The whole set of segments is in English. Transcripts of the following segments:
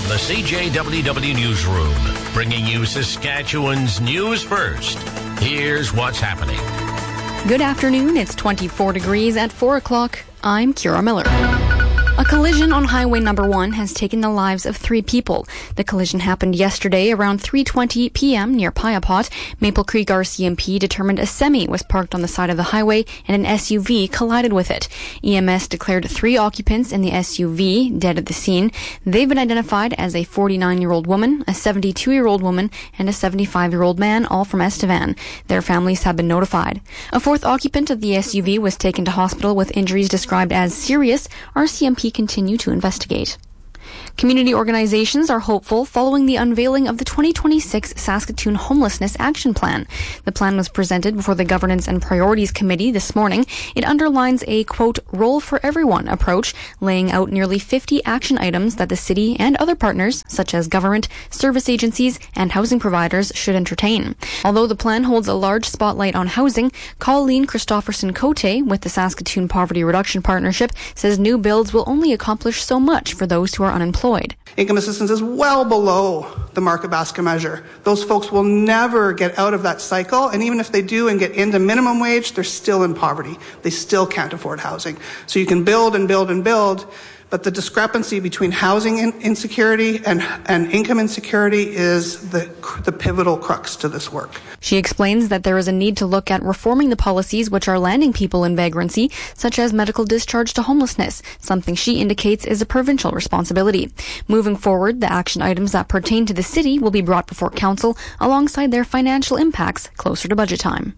the CJWW Newsroom, bringing you Saskatchewan's news first. Here's what's happening. Good afternoon. It's 24 degrees at 4 o'clock. I'm Kira Miller. A collision on Highway Number 1 has taken the lives of 3 people. The collision happened yesterday around 3:20 p.m. near Piapot. Maple Creek RCMP determined a semi was parked on the side of the highway and an SUV collided with it. EMS declared 3 occupants in the SUV dead at the scene. They've been identified as a 49-year-old woman, a 72-year-old woman, and a 75-year-old man, all from Estevan. Their families have been notified. A 4th occupant of the SUV was taken to hospital with injuries described as serious. RCMP continue to investigate. Community organizations are hopeful following the unveiling of the 2026 Saskatoon Homelessness Action Plan. The plan was presented before the Governance and Priorities Committee this morning. It underlines a, quote, role for everyone approach, laying out nearly 50 action items that the city and other partners, such as government, service agencies, and housing providers, should entertain. Although the plan holds a large spotlight on housing, Colleen Christopherson-Cote with the Saskatoon Poverty Reduction Partnership says new builds will only accomplish so much for those who are unemployed. Income assistance is well below the market basket measure. Those folks will never get out of that cycle, and even if they do and get into minimum wage, they're still in poverty. They still can't afford housing. So you can build and build and build, but the discrepancy between housing insecurity and income insecurity is the pivotal crux to this work. She explains that there is a need to look at reforming the policies which are landing people in vagrancy, such as medical discharge to homelessness, something she indicates is a provincial responsibility. Moving forward, the action items that pertain to the city will be brought before council alongside their financial impacts closer to budget time.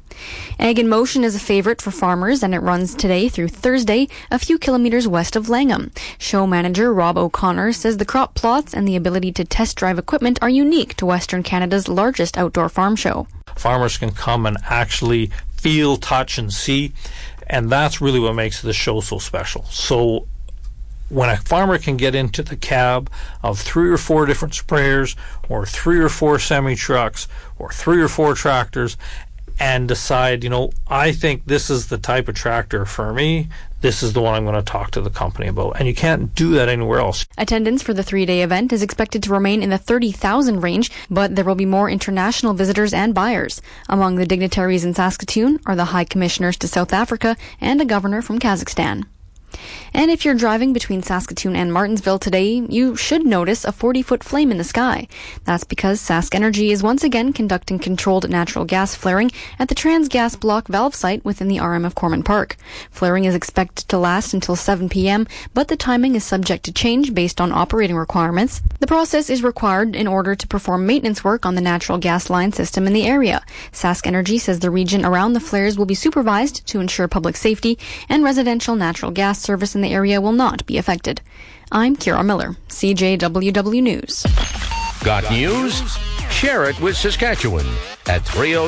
Ag in Motion is a favorite for farmers, and it runs today through Thursday, a few kilometers west of Langham. Show manager Rob O'Connor says the crop plots and the ability to test drive equipment are unique to Western Canada's largest outdoor farm show. Farmers can come and actually feel, touch, and see, and that's really what makes this show so special. So when a farmer can get into the cab of 3 or 4 different sprayers, or 3 or 4 semi-trucks, or 3 or 4 tractors, and decide, I think this is the type of tractor for me. This is the one I'm going to talk to the company about. And you can't do that anywhere else. Attendance for the 3-day event is expected to remain in the 30,000 range, but there will be more international visitors and buyers. Among the dignitaries in Saskatoon are the High Commissioners to South Africa and a governor from Kazakhstan. And if you're driving between Saskatoon and Martensville today, you should notice a 40-foot flame in the sky. That's because Sask Energy is once again conducting controlled natural gas flaring at the Transgas Block valve site within the RM of Corman Park. Flaring is expected to last until 7 p.m., but the timing is subject to change based on operating requirements. The process is required in order to perform maintenance work on the natural gas line system in the area. Sask Energy says the region around the flares will be supervised to ensure public safety, and residential natural gas service in the area will not be affected. I'm Kira Miller, CJWW News. Got news? Share it with Saskatchewan at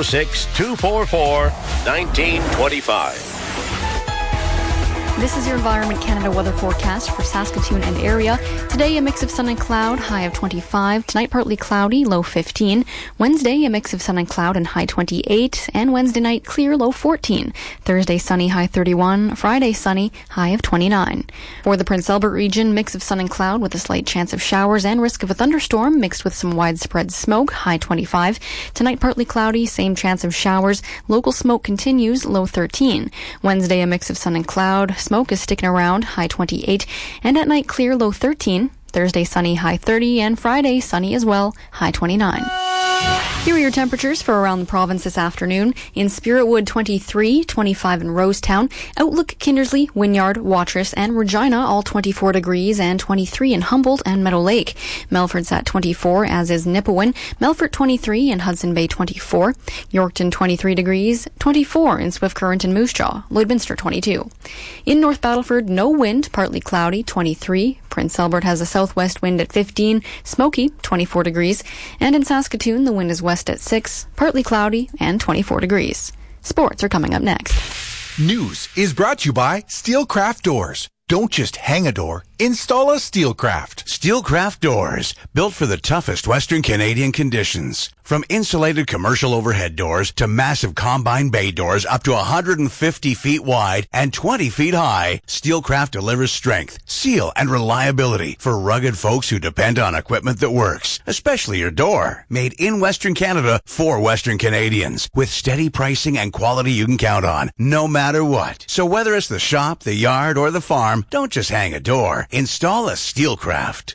306-244-1925. This is your Environment Canada weather forecast for Saskatoon and area. Today, a mix of sun and cloud, high of 25. Tonight, partly cloudy, low 15. Wednesday, a mix of sun and cloud and high 28. And Wednesday night, clear, low 14. Thursday, sunny, high 31. Friday, sunny, high of 29. For the Prince Albert region, mix of sun and cloud with a slight chance of showers and risk of a thunderstorm mixed with some widespread smoke, high 25. Tonight, partly cloudy, same chance of showers. Local smoke continues, low 13. Wednesday, a mix of sun and cloud. Smoke is sticking around, high 28, and at night clear, low 13. Thursday sunny, high 30, and Friday sunny as well, high 29. Here are your temperatures for around the province this afternoon. In Spiritwood, 23, 25 in Rosetown. Outlook, Kindersley, Wynyard, Watrous, and Regina, all 24 degrees, and 23 in Humboldt and Meadow Lake. Melford's at 24, as is Nipawin. Melfort, 23, and Hudson Bay, 24. Yorkton, 23 degrees, 24 in Swift Current and Moose Jaw. Lloydminster, 22. In North Battleford, no wind, partly cloudy, 23. Prince Albert has a southwest wind at 15. Smoky, 24 degrees. And in Saskatoon, the wind is west at 6, partly cloudy, and 24 degrees. Sports are coming up next. News is brought to you by Steelcraft Doors. Don't just hang a door, install a Steelcraft. Steelcraft doors, built for the toughest Western Canadian conditions. From insulated commercial overhead doors to massive combine bay doors up to 150 feet wide and 20 feet high, Steelcraft delivers strength, seal, and reliability for rugged folks who depend on equipment that works, especially your door. Made in Western Canada for Western Canadians, with steady pricing and quality you can count on, no matter what. So whether it's the shop, the yard, or the farm, don't just hang a door. Install a Steelcraft.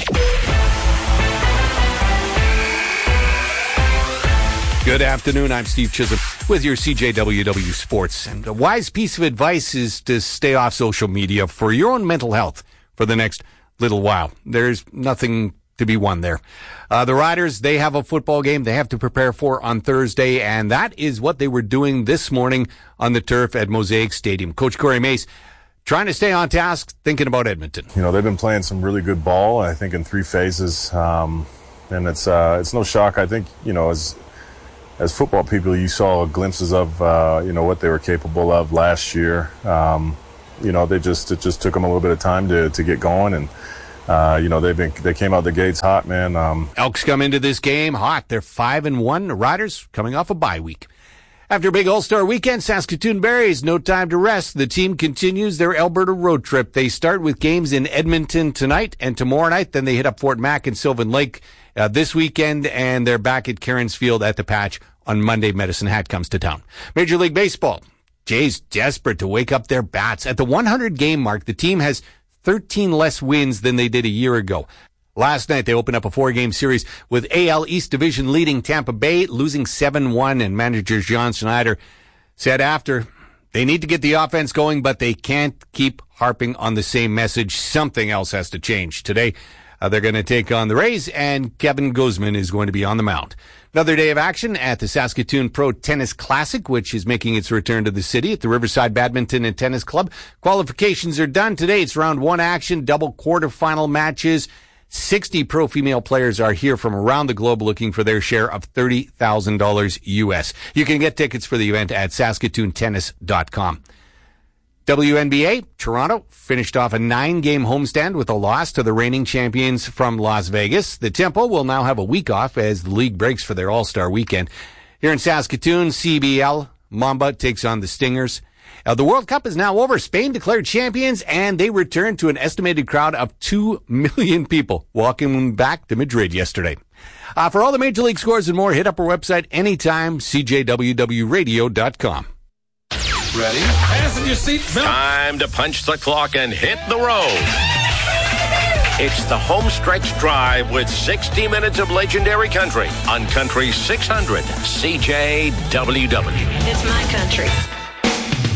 Good afternoon. I'm Steve Chisholm with your CJWW Sports. And a wise piece of advice is to stay off social media for your own mental health for the next little while. There's nothing to be won there. The Riders, they have a football game they have to prepare for on Thursday, and that is what they were doing this morning on the turf at Mosaic Stadium. Coach Corey Mace trying to stay on task, thinking about Edmonton. You know, they've been playing some really good ball, I think, in three phases. And it's no shock. I think, you know, as football people, you saw glimpses of, what they were capable of last year. It just took them a little bit of time to get going. And, they came out the gates hot, man. Elks come into this game hot. They're 5-1. The Riders coming off a bye week. After a big All-Star weekend, Saskatoon Berries, no time to rest. The team continues their Alberta road trip. They start with games in Edmonton tonight and tomorrow night. Then they hit up Fort Mac and Sylvan Lake this weekend, and they're back at Cairns Field at the Patch on Monday. Medicine Hat comes to town. Major League Baseball. Jays desperate to wake up their bats. At the 100-game mark, the team has 13 less wins than they did a year ago. Last night, they opened up a 4-game series with AL East Division leading Tampa Bay, losing 7-1, and manager John Schneider said after, they need to get the offense going, but they can't keep harping on the same message. Something else has to change. Today, they're going to take on the Rays, and Kevin Gausman is going to be on the mound. Another day of action at the Saskatoon Pro Tennis Classic, which is making its return to the city at the Riverside Badminton and Tennis Club. Qualifications are done today. It's round one action, double quarterfinal matches. 60 pro female players are here from around the globe looking for their share of $30,000 US. You can get tickets for the event at SaskatoonTennis.com. WNBA, Toronto finished off a 9-game homestand with a loss to the reigning champions from Las Vegas. The Tempo will now have a week off as the league breaks for their All-Star weekend. Here in Saskatoon, CBL, Mamba takes on the Stingers. The World Cup is now over. Spain declared champions, and they returned to an estimated crowd of 2 million people walking back to Madrid yesterday. For all the Major League scores and more, hit up our website anytime, CJWWRadio.com. Ready? Fasten your seatbelt. Time to punch the clock and hit the road. It's the home stretch drive with 60 minutes of legendary country on Country 600 CJWW. It's my country.